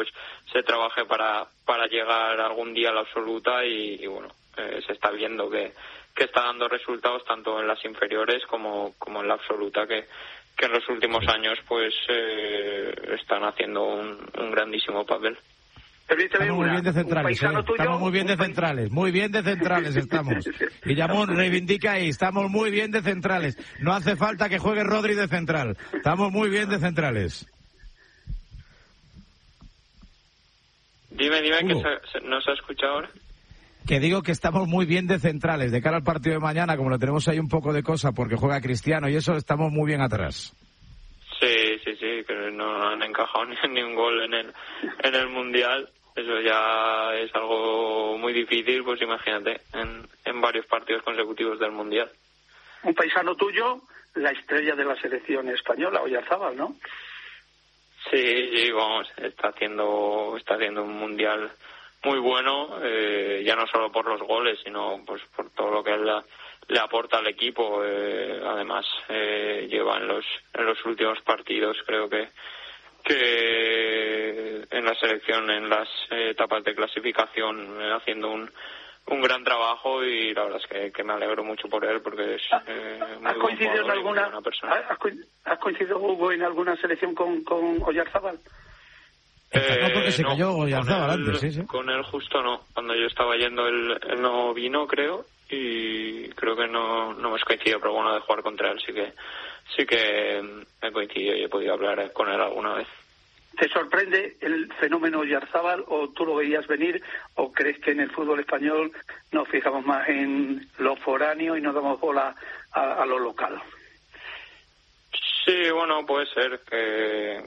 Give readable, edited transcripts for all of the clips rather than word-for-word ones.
se trabaje para llegar algún día a la absoluta y bueno, se está viendo que está dando resultados tanto en las inferiores como en la absoluta, que en los últimos años pues están haciendo un grandísimo papel. Estamos muy bien de centrales, estamos muy bien de centrales, estamos. Guillamón reivindica ahí, estamos muy bien de centrales. No hace falta que juegue Rodri de central, estamos muy bien de centrales. Dime, que no se ha escuchado ahora. Que digo que estamos muy bien de centrales. De cara al partido de mañana, como lo tenemos ahí un poco de cosa porque juega Cristiano y eso, estamos muy bien atrás. Sí, que no han encajado ni un gol en el Mundial. Eso ya es algo muy difícil, pues imagínate, en varios partidos consecutivos del Mundial. Un paisano tuyo, la estrella de la selección española, Oyarzábal, ¿no? Sí, vamos, está haciendo un Mundial muy bueno, ya no solo por los goles, sino pues por todo lo que le aporta al equipo. Además, lleva en los últimos partidos, creo que en la selección, en las etapas de clasificación, haciendo un gran trabajo, y la verdad es que me alegro mucho por él, porque es muy buen jugador y muy buena persona. ¿Has coincidido, Hugo, en alguna selección con Oyarzábal? No, porque se cayó Oyarzábal antes, sí. Con él justo no. Cuando yo estaba yendo, él no vino, creo, y creo que no hemos coincidido, pero bueno, de jugar contra él sí que he coincidido y he podido hablar con él alguna vez. ¿Te sorprende el fenómeno Oyarzábal, o tú lo veías venir, o crees que en el fútbol español nos fijamos más en lo foráneo y nos damos bola a lo local? Sí, bueno, puede ser que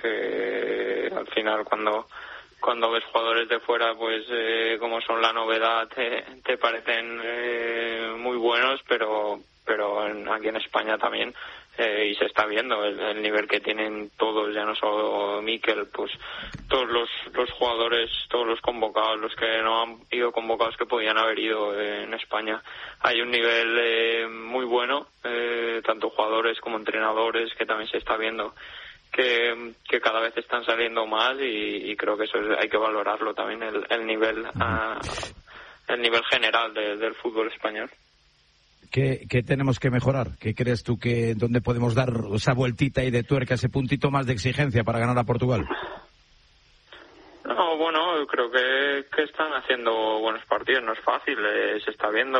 al final cuando ves jugadores de fuera, pues como son la novedad, te parecen muy buenos, pero aquí en España también, y se está viendo el nivel que tienen todos, ya no solo Mikel, pues todos los jugadores, todos los convocados, los que no han ido convocados, que podían haber ido en España. Hay un nivel muy bueno, tanto jugadores como entrenadores, que también se está viendo que cada vez están saliendo más, y creo que eso hay que valorarlo también, el nivel general del fútbol español. ¿Qué tenemos que mejorar? ¿Qué crees tú dónde podemos dar esa vueltita y de tuerca, ese puntito más de exigencia para ganar a Portugal? No, bueno, creo que están haciendo buenos partidos, no es fácil, se está viendo.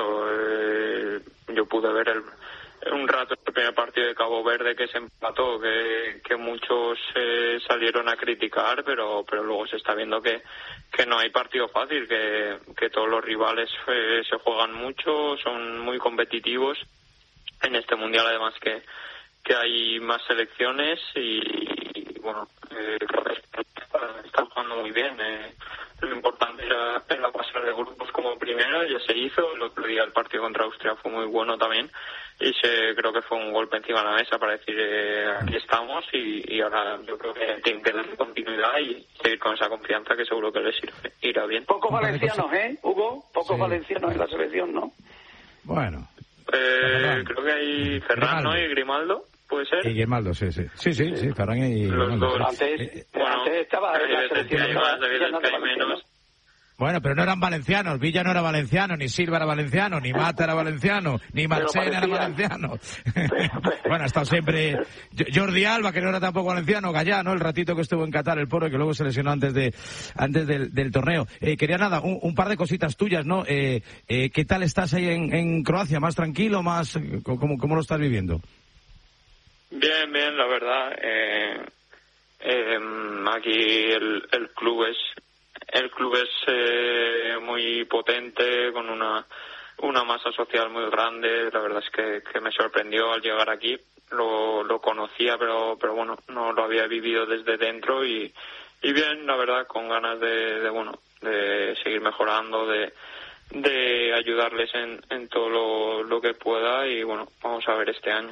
Yo pude ver un rato el primer partido de Cabo Verde, que se empató, que muchos salieron a criticar, pero luego se está viendo que no hay partido fácil, que todos los rivales se juegan mucho, son muy competitivos en este mundial, además que hay más selecciones, y bueno, creo que están jugando muy bien. Lo importante era pasar de grupos como primero, ya se hizo. El otro día el partido contra Austria fue muy bueno también, y creo que fue un golpe encima de la mesa para decir aquí estamos, y ahora yo creo que tienen que darle continuidad y seguir con esa confianza, que seguro que les irá bien. Pocos valencianos, Hugo? Pocos valencianos en la selección, ¿no? Bueno. Creo que hay Ferran, ¿no? Y Grimaldo. ¿Puede ser? Y Grimaldo, sí, Ferran y Grimaldo. Antes estaba en la selección. Hay más, que hay menos. Bueno, pero no eran valencianos. Villa no era valenciano, ni Silva era valenciano, ni Mata era valenciano, ni Marchena era valenciano. Bueno, ha estado siempre Jordi Alba, que no era tampoco valenciano, Gallá, el ratito que estuvo en Qatar, el pobre, que luego se lesionó antes del torneo. Quería un par de cositas tuyas, ¿no? ¿Qué tal estás ahí en Croacia? ¿Más tranquilo? ¿Cómo lo estás viviendo? Bien, la verdad. Aquí el club es muy potente, con una masa social muy grande. La verdad es que me sorprendió al llegar aquí. Lo conocía, pero bueno, no lo había vivido desde dentro, y bien, la verdad, con ganas de seguir mejorando, de ayudarles en todo lo que pueda, y bueno, vamos a ver este año.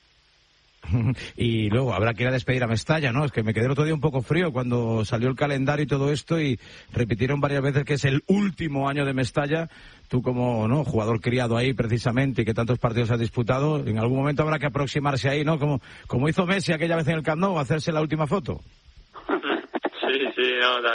Y luego habrá que ir a despedir a Mestalla, ¿no? Es que me quedé el otro día un poco frío cuando salió el calendario y todo esto, y repitieron varias veces que es el último año de Mestalla. Tú, como jugador criado ahí precisamente, y que tantos partidos has disputado, en algún momento habrá que aproximarse ahí, ¿no? Como hizo Messi aquella vez en el Camp Nou, hacerse la última foto. Sí, no,